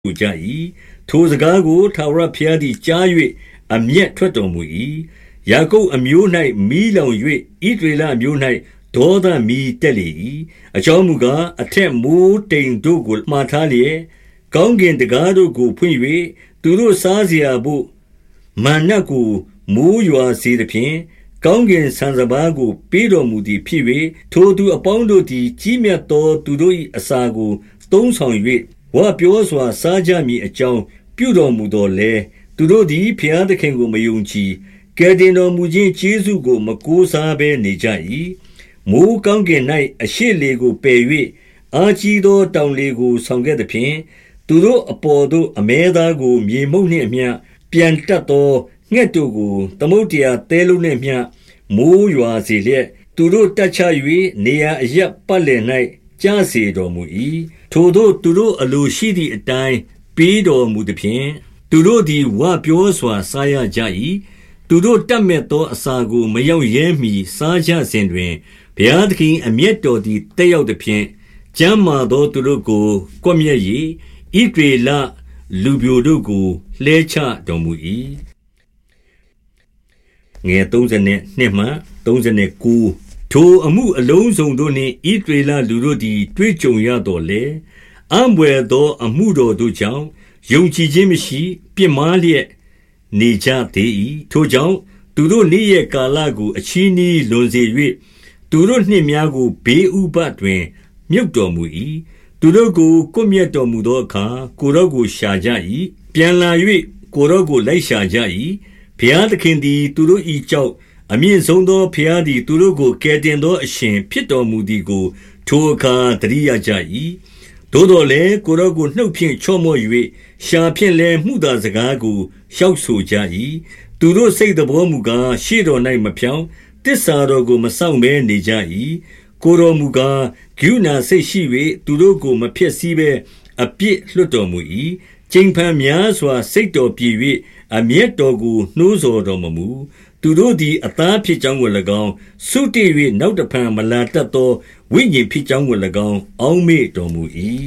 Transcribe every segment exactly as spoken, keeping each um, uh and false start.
ကြ၏ထိုစကားကိုထာဝရဘုရားသည်ကြား၍အမျက်ထွက်တော်မူ၏ယာကုပ်အမျိုး၌မီးလောင်၍ဣသရေလအမျိုး၌ဒေါသမီးတက်လေ၏အကြောင်းမူကားအထက်မိုးတိမ်တို့ကိုမှားထားလျက်ကောင်းကင်တကားတို့ကိုဖွင့်၍သူတို့စားเสียဖို့မာနကိုမိုးရွာစေသဖြင့်ကောင်းကင်ဆံစပါးကိုပေးတော်မူသည်ဖြစ်၍ထိုသူအပေါင်းတို့သည်ကြီးမြတ်သောသူတို့၏အစာကိုသုံးဆောင်၍ဝါပြောစွာစားကြမည်အကြောင်းပြုတော်မူတော်လဲသူတို့သည်ဘုရားသခင်ကိုမယုံကြည်ကယ်တင်တော်မူခြင်းကျေးဇူးကိုမကိုးစားဘဲနေကြ၏မိုးကောင်းကင်၌အရှိလေကိုပယ်၍အာကြီးသောတောင်လေကိုဆောင်ခဲ့သဖြင့်သူတို့အပေါ်သို့အမဲသားကိုမြေမှုန့်နှင့်အမျှပြန်တက်သောငှက်တို့ကိုသမုတ်တရားသဲလုံးနှင့်မျှမိုးရွာစေလျက်သူတို့တက်ချ၍နေရာအရပ်ပတ်လည်၌ကြားစေတော်မူ၏ထိုတို့သူတို့အလိုရှိသည့်အတိုင်းပေးတော်မူသည်ဖြင့်သူတို့သည်ဝပြောစွာစားရကြ၏သူတို့တတ်မဲ့သောအစာကိုမရောက်ရဲမီစားကြစဉ်တွင်ဘုရားသခင်အမျက်တော်သည်တက်ရောက်သည်ဖြင့်ကျမ်းမာသောသူတို့ကိုကွပ်မျက်၍ဣသရေလလူပြိုတို့ကိုလှဲချတော်မူ၏ငယ်သုံးဆယ်နှစ်မှသုံးဆယ်ကိုထိုအမှုအလုံးစုံတို့နှင့်ဣသရေလလူတို့သည်တွေ့ကြုံရတော်လေအံ့ဘွယ်သောအမှုတော်တို့ကြောင့်ယုံကြည်ခြင်းမရှိပြစ်မှားလျက်နေကြသေး၏ထိုကြောင့်သူတို့နေ့ရက်ကာလကိုအချည်းနှီးလွန်စေ၍သူတို့နှင့်များကိုဘေးဥပတ်တွင်မြုပ်တော်မူ၏သူတို့ကိုကွပ်မျက်တော်မူသောအခါကိုယ်တော်ကိုရှာကြ၏ပြန်လာ၍ကိုယ်တော်ကိုလိုက်ရှာကြ၏ဘုရားသခင်သည်သူတို့၏ကြောက်အမြင့်ဆုံးသောဘုရားသည်သူတို့ကိုကယ်တင်သောအရှင်ဖြစ်တော်မူသည်ကိုထိုအခါသတိရကြ၏သို့တော်လည်းကိုယ်တော်ကိုနှုတ်ဖြင့်ချော့မော့၍ရှာဖြင့်လည်းမှုသာစကားကိုရှောက်ဆိုကြ၏သူတို့စိတ်တော်မူကားရှေ့တော်၌မဖြောင့်တစ္ဆာတော်ကိုမဆောင်ဘဲနေကြ၏ကိုယ်တော်မူကားဂုဏစိတ်ရှိ၍သူတို့ကိုမဖျက်ဆီးဘဲအပြစ်လွတ်တော်မူ၏ကျိန်ဖန်များစွာစိတ်တော်ပြည့်၍အမျက်တော်ကိုနှိုးဆော်တော်မမူသူတို့သည်အသားဖြစ်ကြောင်းကို၎င်းဆုတည်၍နောက်တဖန်မလာတတ်သောဝိညာဉ်ဖြစ်ကြောင်းကို၎င်းအောက်မေ့တော်မူ၏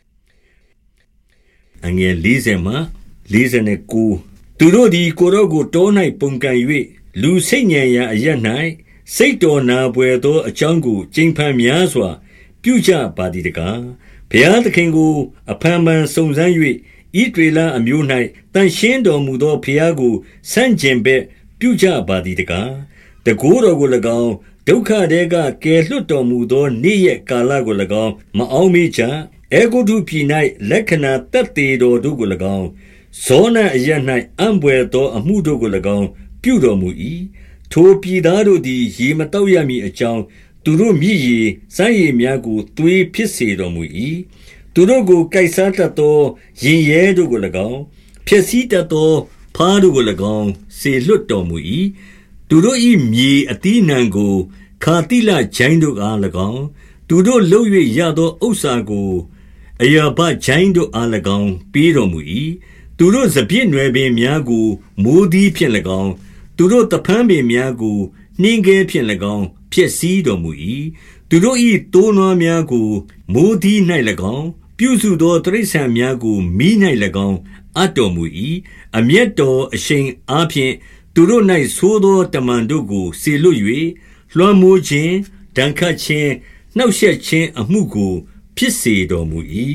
အငယ်လေးဆယ်မှလေးဆယ်ကိုသူတို့သည်ကိုယ်တော်ကိုတော၌ပုန်ကန်၍လူစိတ်ညံရာအရပ်၌စိတ်တော်နာပွေသောအကြောင်းကိုကျိန်ဖန်များစွာပြုကြပါသည်တကားဘုရားသခင်ကိုအဖန်ဖန်စုံစမ်း၍ဣသရေလအမျိုး၌တန်ရှင်းတော်မူသောဘုရားကိုဆန့်ကျင်ဘက်ပြုကြပါသည်တကားတကိုးတော်ကို၎င်းဒုက္ခတဲကကယ်လွတ်တော်မူသောနေ့ရက်ကာလကို၎င်းမအောင်မေ့ကြအေဂုတုပြည်၌လက္ခဏာသက်သေတော်တို့ကို၎င်းဇောနအရပ်၌အံ့ဘွယ်သောအမှုတို့ကို၎င်းပြုတော်မူ၏ထိုပြည်သားတို့သည်ရေမတောက်ရမည်အကြောင်းသူတို့မြည်ရည်စမ်းရည်များကိုသွေးဖြစ်စေတော်မူ၏သူတို့ကိုကိုက်စားတတ်သောရင်ရဲတို့ကို၎င်းဖြစ်စည်းတတ်သောဖားတို့ကို၎င်းစေလွတ်တော်မူ၏သူတို့၏မြေအသီးနှံကိုခါတိလဂျိုင်းတို့အား၎င်းသူတို့လှုပ်၍ရသောဥစ္စာကိုအရာဘဂျိုင်းတို့အား၎င်းပေးတော်မူ၏သူတို့စပြည့်နွယ်ပင်များကိုမိုးသည်ဖြင့်၎င်းသူတို့တဖန်းပင်များကိုနှင်းကဲဖြင့်၎င်းဖျက်ဆီးတော်မူ၏သူတို့၏တိုးနွားများကိုမိုးသည်၌၎င်းပြုစုသောတိရစ္ဆာန်များကိုမိ၌၎င်းအပ်တော်မူ၏အမျက်တော်အရှိန်အားဖြင့်သူတို့၌ဆိုးသောတမန်တို့ကိုစေလွတ်၍လွှမ်းမိုးခြင်းဒဏ်ခတ်ခြင်းနှောက်ယှက်ခြင်းအမှုကိုဖြစ်စေတော်မူ၏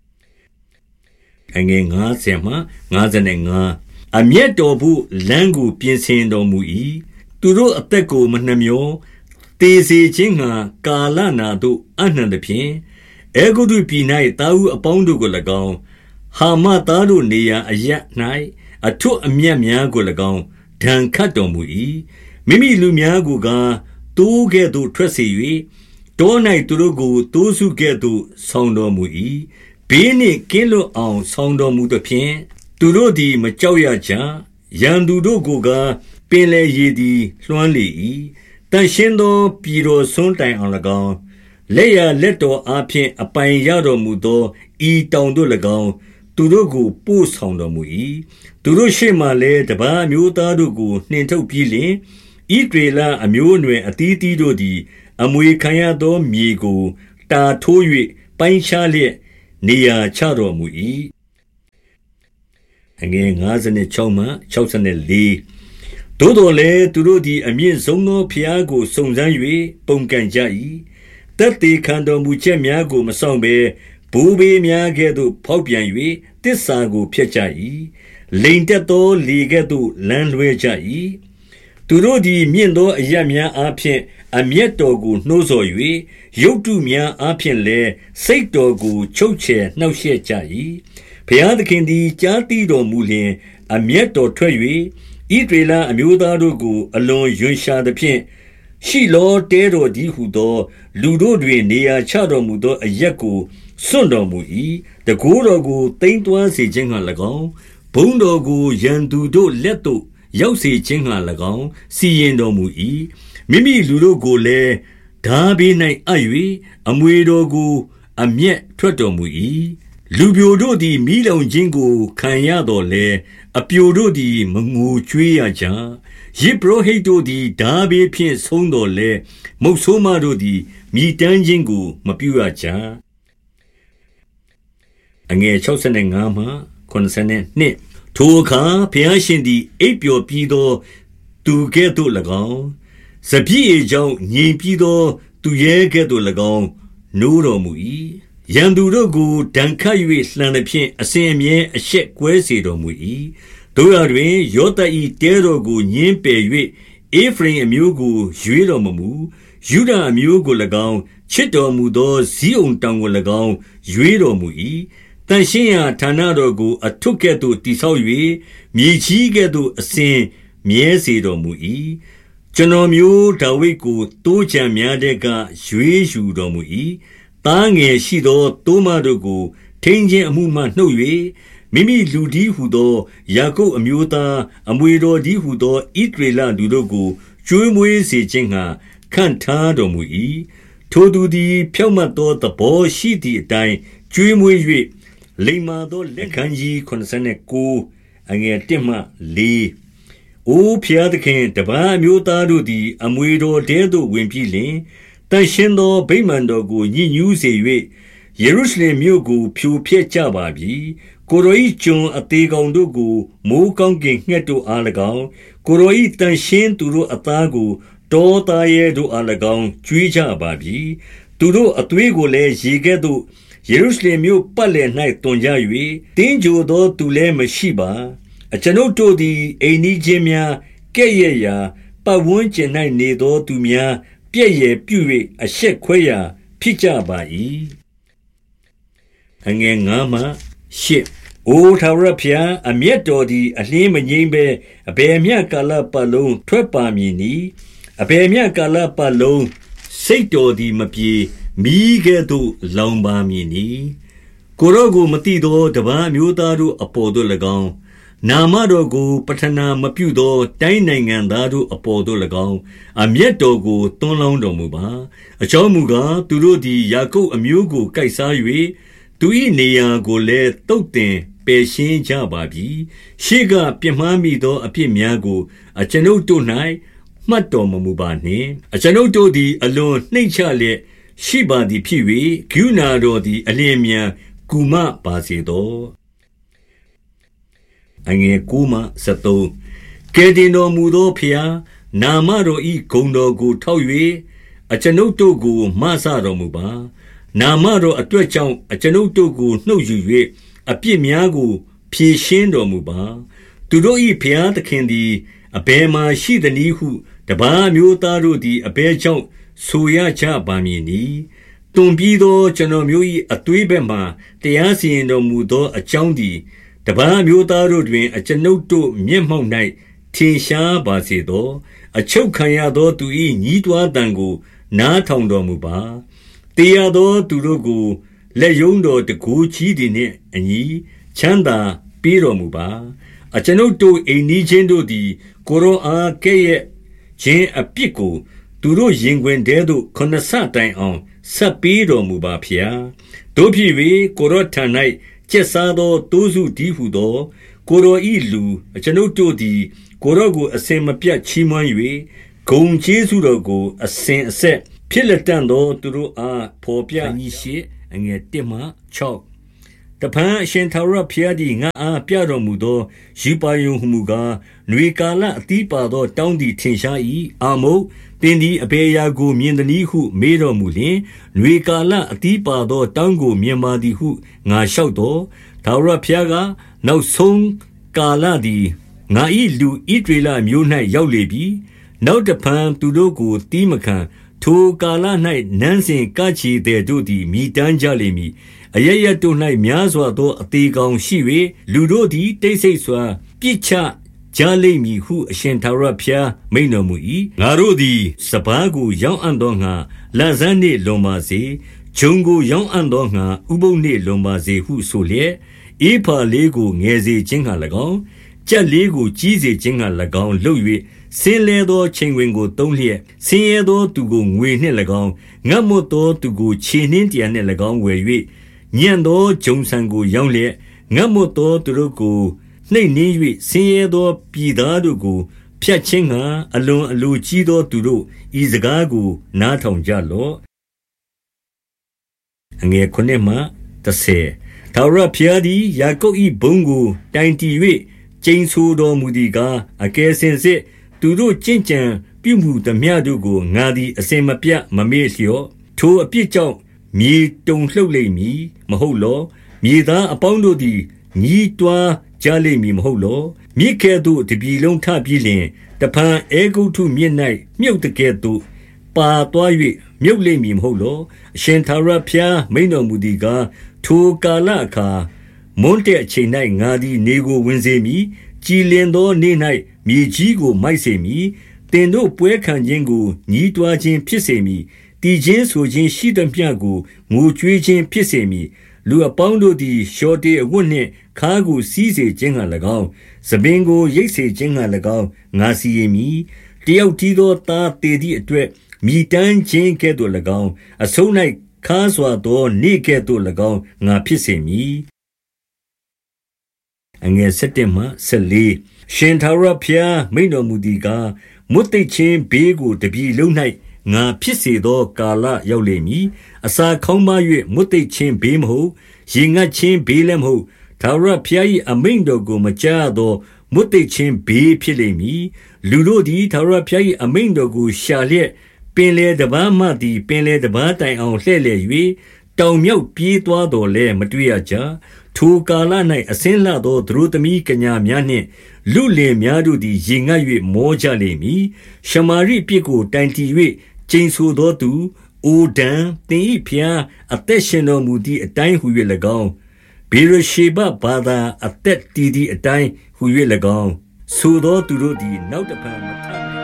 အငယ်50မှ55အမျက်တော်ဖို့လမ်းကိုပြင်ဆင်တော်မူ၏သူတို့အသက်ကိုမနှမျောတေစေခြင်းငှာကာလနာတို့အနှံသဖြင့်အေဂုတုပြည်၌တာဟုအပေါင်းတို့ကို၎င်းဟာမသားတို့နေရာအရပ်၌အထွတ်အမြတ်များကို၎င်းဒဏ်ခတ်တော်မူ၏မိမိလူများကိုကားတိုးကဲ့သို့ထွက်စေ၍တော၌သူတို့ကိုတိုးစုကဲ့သို့ဆောင်တော်မူ၏ဘေးနှင့်ကင်းလွတ်အောင်ဆောင်တော်မူသဖြင့်သူတို့သည်မကြောက်ရကြရန်သူတို့ကိုကားပင်လေရည်သည်လွှမ်းလေ၏တန်ရှင်းသောပြည်တော်ဆွန်းတိုင်အောင်၎င်းလက်ရလက်တော်အားဖြင့်အပိုင်ရတော်မူသောဤတောင်တို့၎င်းသူတို့ကိုပို့ဆောင်တော်မူ၏သူတို့ရှေ့မှလည်းတပါးမျိုးသားတို့ကိုနှင်ထုတ်ပြီးလျှင်ဣသရေလအမျိုးအနွယ်အသီးသီးတို့သည်အမွေခံရသောမြေကိုတာထိုး၍ပိုင်းခြားလျက်နေရာချတော်မူ၏အငယ်56မှ64သို့တော်လည်းသူတို့သည်အမြင့်ဆုံးသောဘုရားကိုစုံစမ်း၍ပုန်ကန်ကြ၏သက်သေခံတော်မူချက်များကိုမဆောင်ဘဲဘိုးဘေးများကဲ့သို့ဖောက်ပြန်၍တစ္ဆာကိုဖျက်ကြ၏လိန်တက်သောလေကဲ့သို့လမ်းလွှဲကြ၏သူတို့သည်မြင့်သောအရပ်များအားဖြင့်အမျက်တော်ကိုနှိုးဆော်၍ရုပ်တုများအားဖြင့်လည်းစိတ်တော်ကိုချုပ်ချယ်နှောက်ယှက်ကြ၏ဘုရားသခင်သည်ကြားသိတော်မူလျှင်အမျက်တော်ထွက်၍ဣသရေလအမျိုးသားတို့ကိုအလွန်ရွံရှာသဖြင့်ရှိလောတဲတော်ဒီဟုသောလူတို့တွင်နေရာချတော်မူသောအရက်ကိုစွန့်တော်မူ၏တကိုးတော်ကိုတိမ်သွန်းစေခြင်းဟံ၎င်းဘုံတော်ကိုရန်သူတို့လက်သို့ရောက်စေခြင်းဟံ၎င်းစီရင်တော်မူ၏မိမိလူတို့ကိုလည်းဓာဘေး၌အပ်၍အမွေတော်ကိုအမျက်ထွက်တော်မူ၏လူပြိုတို့သည်မိလောင်ခြင်းကိုခံရတော်လဲအပြိုတို့သည်မငိုကြွေးရကြယစ်ပရောဟိတ်တို့သည်ဓာဘေးဖြင့်ဆုံးတော်လဲမုတ်ဆိုးမတို့သည်မိတမ်းခြင်းကိုမပြုရကြအငယ်65မှ82ထိုအခါဘုရားရှင်သည်အိပ်ပျော်ပြီးသောသူကဲ့သို့၎င်းစပြည့်အကြောင်းငြိမ်ပြီးသောသူရဲကဲ့သို့၎င်းနိုးတော်မူ၏ရန်သူတို့ကိုဒဏ်ခတ်၍လှန်သဖြင့်အစဉ်အမြဲအရှက်ကွဲစေတော်မူ၏တို့ရတွင်ယောသ၏တဲတော်ကိုညင်းပယ်၍အေဖရိမ်အမျိုးကိုရွေးတော်မမူယုဒအမျိုးကို၎င်းချစ်တော်မူသောဇီးုန်တောင်ကို၎င်းရွေးတော်မူ၏တန်ရှင်းရာဌာနတော်ကိုအထွတ်ကဲ့သို့တိဆောက်၍မြေကြီးကဲ့သို့အစဉ်မြဲစေတော်မူ၏ကျွန်တော်မျိုးဒါဝိဒ်ကိုတိုးချံများတဲ့ကရွေးယူတော်မူ၏သားငယ်ရှိသောတိုးမတို့ကိုထိန်းခြင်းအမှုမှနှုတ်၍မိမိလူဒီဟုသောယာကုပ်အမျိုးသားအမွေတော်ဒီဟုသောဣသရေလလူတို့ကိုကျွေးမွေးစေခြင်းငှာခန့်ထားတော်မူ၏ထိုသူသည်ဖြောင့်မတ်သောသဘောရှိသည့်အတိုင်းကျွေးမွေး၍လိမ္မာသောလက်ခံကြီး89အငယ်1မှ4အိုဖျားသခင်တပါးမျိုးသားတို့သည်အမွေတော်တဲသို့ဝင်ပြီးလျှင်တန်ရှင်းသောဗိမာန်တော်ကိုညှဉ်းညူးစေ၍ယေရုရှလင်မြို့ကိုဖြိုဖျက်ကြပါပြီကိုရောဤကျွန်အသေးကောင်တို့ကိုမိုးကောင်းကင်ငှက်တို့အား၎င်းကိုရောဤတန်ရှင်းသူတို့အသားကိုတောသားရဲတို့အား၎င်းကျွေးကြပါပြီသူတို့အသွေးကိုလည်းရေကဲ့သို့ယေရုရှလင်မြို့ပတ်လည်၌တွန်ကြ၍တင်းကြိုသောသူလည်းမရှိပါအကျွန်ုပ်တို့သည်အိမ်နီးချင်းများကဲ့ရဲ့ရာပတ်ဝန်းကျင်၌နေသောသူများပြည့်ရပြု၍အရှက်ခွဲရာဖြစ်ကြပါ၏အငယ်ငါးမှရှစ်အိုထာဝရဘုရားအမျက်တော်သည်အလင်းမငြိမ်းဘဲအဘယ်မျှကာလပတ်လုံးထွက်ပါမည်နည်းအဘယ်မျှကာလပတ်လုံးစိတ်တော်သည်မပြေမိကဲ့သို့လောင်ပါမည်နည်းကိုရောကိုမတိသောတပါးမျိုးသားတို့အပေါ်သို့၎င်းနာမတော်ကိုပထနာမပြုသောတိုင်းနိုင်ငံသားတို့အပေါ်သို့၎င်းအမျက်တော်ကိုတွန်းလောင်းတော်မူပါအကြောင်းမူကားသူတို့သည်ယာကုပ်အမျိုးကိုကိုက်စား၍သူ၏နေရာကိုလည်းတုတ်တင်ပယ်ရှင်းကြပါပြီရှေ့ကပြစ်မှားမိသောအပြစ်များကိုအကျွန်ုပ်တို့၌မှတ်တော်မမူပါနှင့်အကျွန်ုပ်တို့သည်အလွန်နှိမ့်ချလျက်ရှိပါသည်ဖြစ်၍ကရုဏာတော်သည်အလျင်မြန်ကူမပါစေသောအငယ်ကိုမှ73ကဲတင်တော်မူသောဖျားနာမတော်ဤဂုံတော်ကိုထောက်၍အကျွန်ုပ်တို့ကိုမဆတော်မူပါနာမတော်အတွက်ကြောင့်အကျွန်ုပ်တို့ကိုနှုတ်ယူ၍အပြစ်များကိုဖြေရှင်းတော်မူပါသူတို့၏ဖျားသခင်သည်အဘယ်မှရှိသနည်းဟုတပါးမျိုးသားတို့သည်အဘယ်ကြောင့်ဆိုရကြပါမည်နည်းတွန်ပြီးသောကျွန်တော်မျိုး၏အသွေးဘက်မှတရားစီရင်တော်မူသောအကြောင်းသည်တပါးမျိုးသားတို့တွင်အကျွန်ုပ်တို့မျက်မှောက်၌ထင်ရှားပါစေသောအချုပ်ခံရသောသူ၏ညီးတွားတံကိုနားထောင်တော်မူပါတေရသောသူတို့ကိုလက်ယုံတော်တကူကြီးသည်နှင့်အညီချမ်းသာပေးတော်မူပါအကျွန်ုပ်တို့အိမ်နီးချင်းတို့သည်ကိုရောအားကဲ့ရဲ့ခြင်းအပြစ်ကိုသူတို့ရင်ခွင်တဲသို့ခုနှစ်ဆတိုင်အောင်ဆက်ပေးတော်မူပါဖျားတို့ဖြစ်၍ကိုရောထံ၌ကျက်စားသောတိုးစုဒီဟုသောကိုရောဤလူအကျွန်ုပ်တို့သည်ကိုရောကိုအစဉ်မပြတ်ချီးမွမ်း၍ဂုံကျေးဇူးတော်ကိုအစဉ်အဆက်ဖြစ်လက်တန်သောသူတို့အားဖော်ပြမည်ရှိအငယ်တစ်မှ၆တဖန်အရှင်ထာဝရဘုရားသည်ငါအားပြတော်မူသောယူပါယုံဟုမူကားနွေကာလအသီးပါသောတောင်းသည်ထင်ရှား၏အာမုတ်သင်သည်အဘယ်အရာကိုမြင်သည်ဟုမေးတော်မူလျှင်နွေကာလအသီးပါသောတောင်းကိုမြင်ပါသည်ဟုငါလျှောက်တော်ထာဝရဘုရားကနောက်ဆုံးကာလသည်ငါ၏လူဣဒရေလမျိုး၌ရောက်လေပြီနောက်တဖန်သူတို့ကိုတီးမခံထိုကာလ၌နန်းစဉ်ကချီတဲ့တို့သည်မိတမ်းကြလိမ့်မည်အရရတို့၌များစွာသောအသေးကောင်ရှိ၍လူတို့သည်တိတ်ဆိတ်စွာပြစ်ချကြလိမ့်မည်ဟုအရှင်ထာဝရဘုရားမိန့်တော်မူ၏ငါတို့သည်စပါးကိုရောင်းအံ့သောငါလန်ဆန်းနှင့်လွန်ပါစေဂျုံကိုရောင်းအံ့သောငါဥပုပ်နှင့်လွန်ပါစေဟုဆိုလျက်အေဖာလေးကိုငယ်စေခြင်းက၎င်းကြက်လေးကိုကြီးစေခြင်းက၎င်းလုပ်၍ဆင်းလဲသောချိန်ဝင်ကိုတုံးလျက်ဆင်းရဲသောသူကိုငွေနှင့်၎င်းငတ်မွတ်သောသူကိုခြေနှင်းတရံနှင့်၎င်းဝယ်၍ညံ့သောဂျုံဆန်ကိုရောင်းလျက်ငတ်မွတ်သောသူတို့ကိုနှိမ့်နှင်း၍ဆင်းရဲသောပြည်သားတို့ကိုဖြတ်ခြင်းကအလွန်အလိုကြီးသောသူတို့ဤစကားကိုနားထောင်ကြလော့အငယ်ခုနှစ်မှတစ်ဆယ်ထာဝရဘုရားသည်ယာကုပ်၏ဘုန်းကိုတိုင်တည်၍ကျိန်ဆိုတော်မူသည်ကားအကယ်စင်စစ်သူတို့ကြင်ကြံပြုမှုသမျှတို့ကိုငါသည်အစဉ်မပြတ်မမေ့လျော့ထိုအပြစ်ကြောင့်မြေတုန်လှုပ်လိမ့်မည်မဟုတ်လောမြေသားအပေါင်းတို့သည်ညီးတွားကြလိမ့်မည်မဟုတ်လောမြစ်ကဲ့သို့တပြည်လုံးထပြီးလျှင်တဖန်အေဂုတ်ထုမြစ်၌မြုပ်တကဲ့သို့ပါသွား၍မြုပ်လိမ့်မည်မဟုတ်လောအရှင်ထာဝရဘုရားမိန့်တော်မူသည်ကားထိုကာလအခါမွန်းတဲ့အချိန်၌ငါသည်နေကိုဝင်စေမည်ကြည်လင်သောနေ့၌မြေကြီးကိုမိုက်စေမည်တင်တို့ပွဲခံခြင်းကိုညီးတွားခြင်းဖြစ်စေမည်တည်ခြင်းဆိုခြင်းရှိသမျှကိုငိုကြွေးခြင်းဖြစ်စေမည်လူအပေါင်းတို့သည်ရှောတေအဝတ်နှင့်ခါးကိုစီးစေခြင်းက၎င်းသပင်ကိုရိတ်စေခြင်းက၎င်းငါစီရင်မည်တယောက်တည်းသောသားတည်သည့်အတွက်မိတမ်းခြင်းကဲ့သို့၎င်းအဆုံး၌ခါးစွာသောနေ့ကဲ့သို့၎င်းငါဖြစ်စေမည်အငယ်၁၁မှ၁၄ရှင်ထာဝရဘုရားမိန့်တော်မူသည်ကားမွတ်သိပ်ခြင်းဘေးကိုတပြည်လုံး၌ငါဖြစ်စေသောကာလရောက်လိမ့်မည်အစာခေါင်းပါ၍မွတ်သိပ်ခြင်းဘေးမဟုတ်ရေငတ်ခြင်းဘေးလည်းမဟုတ်ထာဝရဘုရား၏အမိန့်တော်ကိုမကြားသောမွတ်သိပ်ခြင်းဘေးဖြစ်လိမ့်မည်လူတို့သည်ထာဝရဘုရား၏အမိန့်တော်ကိုရှာလျက်ပင်လေတပားမှသည်ပင်လေတပားတိုင်အောင်လှဲ့လေ၍တောင်မြောက်ပြေးသွားတော်လဲမတွေ့ရကြထိုကာလ၌အစင်းလှသောသူတို့သမီးကညာများနှင့်လူလင်များတို့သည်ရေငတ်၍မောကြလိမ့်မည်ရှမာရိပြစ်ကိုတိုင်တည်၍ကျိန်ဆိုသောသူအိုဒံသင်၏ဖျားအသက်ရှင်တော်မူသည့်အတိုင်းဟူ၍၎င်းဘေရရှေဘဘာသာအသက်တည်သည့်အတိုင်းဟူ၍၎င်းဆိုသောသူတို့သည်နောက်တဖန်မထ